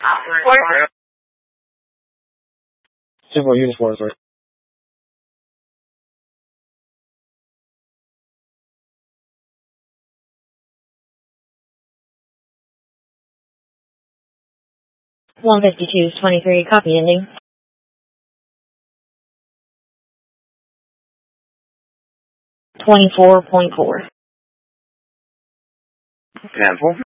Four. 2-4 unit 4, sorry. One 52-23, copy ending. 24.4. Cancel.